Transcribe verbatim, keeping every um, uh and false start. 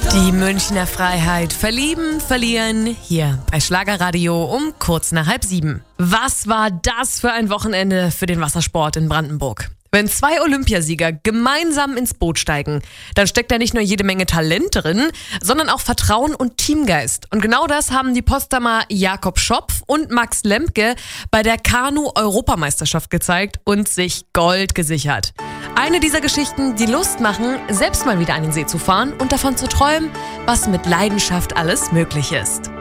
Die Münchner Freiheit verlieben, verlieren, hier bei Schlagerradio um kurz nach halb sieben. Was war das für ein Wochenende für den Wassersport in Brandenburg? Wenn zwei Olympiasieger gemeinsam ins Boot steigen, dann steckt da nicht nur jede Menge Talent drin, sondern auch Vertrauen und Teamgeist. Und genau das haben die Potsdamer Jakob Schopf und Max Lemke bei der Kanu-Europameisterschaft gezeigt und sich Gold gesichert. Eine dieser Geschichten, die Lust machen, selbst mal wieder an den See zu fahren und davon zu träumen, was mit Leidenschaft alles möglich ist.